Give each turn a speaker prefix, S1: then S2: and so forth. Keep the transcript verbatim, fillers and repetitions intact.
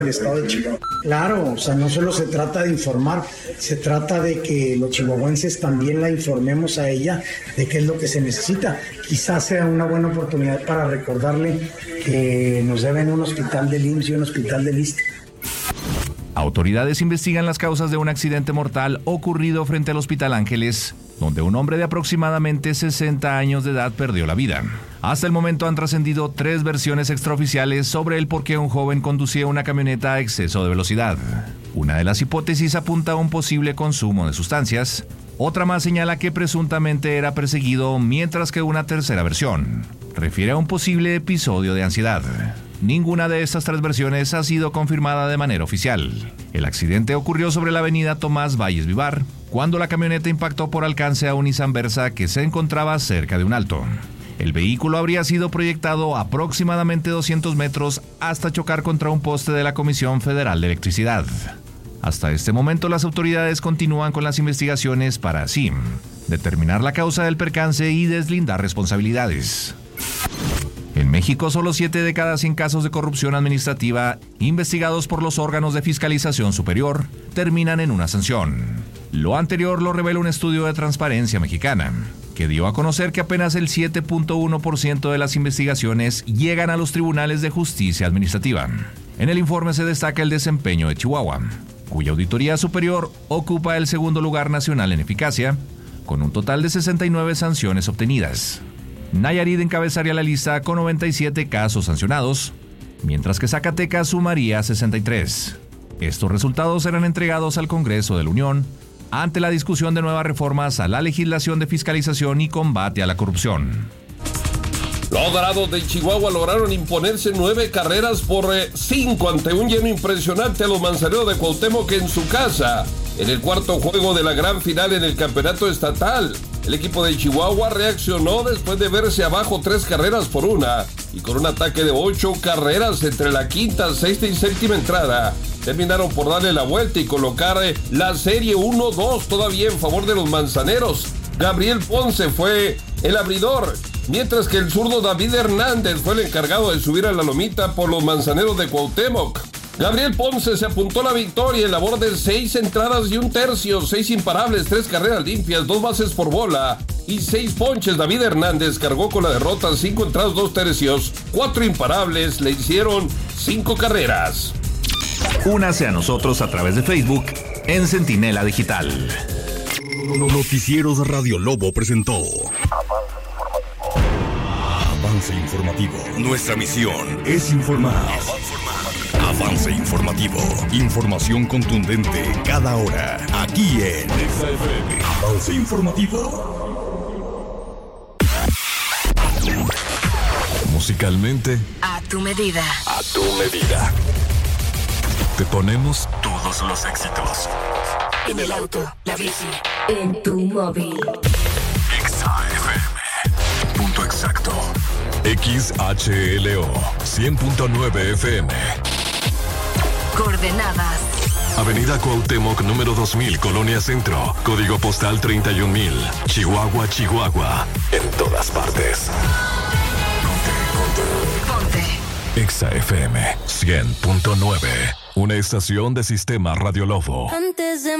S1: del estado de Chihuahua. Claro, o sea, no solo se trata de informar, se trata de que los chihuahuenses también la informemos a ella de qué es lo que se necesita. Quizás sea una buena oportunidad para recordarle que nos deben un hospital del I M S S y un hospital del I S S S T E.
S2: Autoridades investigan las causas de un accidente mortal ocurrido frente al Hospital Ángeles, donde un hombre de aproximadamente sesenta años de edad perdió la vida. Hasta el momento han trascendido tres versiones extraoficiales sobre el por qué un joven conducía una camioneta a exceso de velocidad. Una de las hipótesis apunta a un posible consumo de sustancias, otra más señala que presuntamente era perseguido, mientras que una tercera versión refiere a un posible episodio de ansiedad. Ninguna de estas tres versiones ha sido confirmada de manera oficial. El accidente ocurrió sobre la avenida Tomás Valles Vivar, cuando la camioneta impactó por alcance a un Nissan Versa que se encontraba cerca de un alto. El vehículo habría sido proyectado aproximadamente doscientos metros hasta chocar contra un poste de la Comisión Federal de Electricidad. Hasta este momento las autoridades continúan con las investigaciones para así determinar la causa del percance y deslindar responsabilidades. En México, solo siete de cada cien casos de corrupción administrativa investigados por los órganos de fiscalización superior terminan en una sanción. Lo anterior lo revela un estudio de Transparencia Mexicana, que dio a conocer que apenas el siete punto uno por ciento de las investigaciones llegan a los tribunales de justicia administrativa. En el informe se destaca el desempeño de Chihuahua, cuya auditoría superior ocupa el segundo lugar nacional en eficacia, con un total de sesenta y nueve sanciones obtenidas. Nayarit encabezaría la lista con noventa y siete casos sancionados, mientras que Zacatecas sumaría sesenta y tres. Estos resultados serán entregados al Congreso de la Unión ante la discusión de nuevas reformas a la legislación de fiscalización y combate a la corrupción.
S3: Los Dorados de Chihuahua lograron imponerse nueve carreras por cinco ante un lleno impresionante a los Manzaneros de Cuauhtémoc en su casa, en el cuarto juego de la gran final en el campeonato estatal. El equipo de Chihuahua reaccionó después de verse abajo tres carreras por una y con un ataque de ocho carreras entre la quinta, sexta y séptima entrada. Terminaron por darle la vuelta y colocar la serie uno dos todavía en favor de los Manzaneros. Gabriel Ponce fue el abridor, mientras que el zurdo David Hernández fue el encargado de subir a la lomita por los Manzaneros de Cuauhtémoc. Gabriel Ponce se apuntó a la victoria en labor de seis entradas y un tercio, seis imparables, tres carreras limpias, dos bases por bola y seis ponches. David Hernández cargó con la derrota, cinco entradas, dos tercios, cuatro imparables, le hicieron cinco carreras.
S2: Únase a nosotros a través de Facebook en Centinela Digital.
S4: Noticieros Radio Lobo presentó Avance Informativo. Nuestra misión es informar. Avance Informativo. Información contundente cada hora. Aquí en Exa F M. Avance Informativo. Musicalmente.
S5: A tu medida.
S4: A tu medida. Te ponemos todos los éxitos.
S5: En el auto, la bici, en tu móvil.
S4: Exa F M. Punto exacto. X H L O cien punto nueve F M.
S5: Coordenadas.
S4: Avenida Cuauhtémoc, número dos mil, Colonia Centro. Código postal treinta y un mil. Chihuahua, Chihuahua. En todas partes. Ponte, ponte.
S5: Ponte.
S4: Exa F M cien punto nueve. Una estación de Sistema Radio Lobo.
S5: Antes de